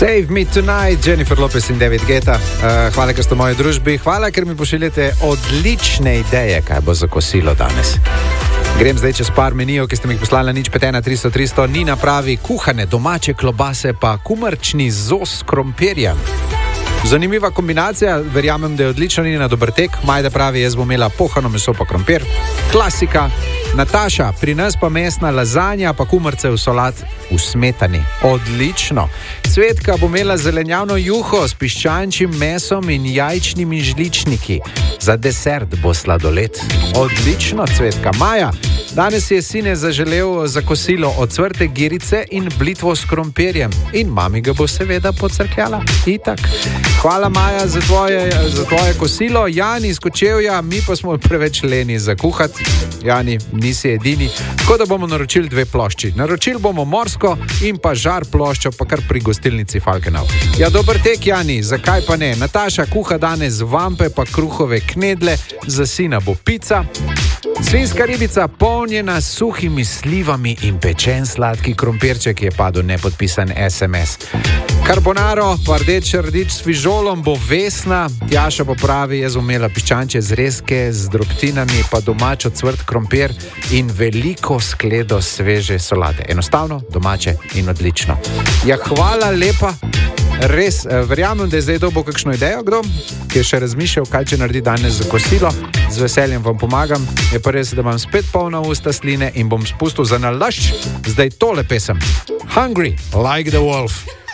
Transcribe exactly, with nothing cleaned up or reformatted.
Save Me Tonight, Jennifer Lopez in David Guetta. Uh, hvala, ker ste v moji družbi. Hvala, ker mi pošiljate odlične ideje, kaj bo za kosilo danes. Grem zdaj čez par menijev, ki ste mi jih poslali na nič pet ena tristo tristo. Nina pravi kuhane domače klobase pa kumrčni zos s krompirjem. Zanimiva kombinacija, verjamem, da je odlično. Nina, dober tek. Majda pravi, jaz bom imela pohano meso pa krompir. Klasika. Nataša, pri nas pa mesna lazanja pa kumrce v solat v smetani. Odlično. Cvetka bo imela zelenjavno juho s piščančjim mesom in jajčnimi žličniki. Za desert bo sladoled. Odlično, Cvetka. Maja, danes je sine zaželel za kosilo ocvrte girice in blitvo s krompirjem. In mami ga bo seveda pocrkljala. Itak. Hvala, Maja, za tvoje, za tvoje kosilo. Jani iz Kočevja, mi pa smo preveč leni za kuhati. Jani, nisi edini. Tako da bomo naročili dve plošči. Naročili bomo morsko in pa žar ploščo, pa kar pri gostilnici Falkenau. Ja, dober tek, Jani, zakaj pa ne? Nataša kuha danes vampe pa kruhove knedle, za sina bo pica. Svinska ribica polnjena s suhimi slivami in pečen sladki krompirček, je padel nepodpisan es em es. Carbonaro, pa rdeč rdič s fižolom bo Vesna. Tjaša pa pravi, jaz bom imela piščančje zrezke z drobtinami, pa domač ocvrt krompir in veliko skledo sveže solate. Enostavno, domače in odlično. Ja, hvala lepa. Res, verjamem, da je zdaj dobil kakšno idejo, kdo, ki je še razmišljal, kaj če naredi danes za kosilo. Z veseljem vam pomagam. Je pa res, da imam spet polna usta sline in bom spustil za nalašč zdaj tole pesem. Hungry like the wolf.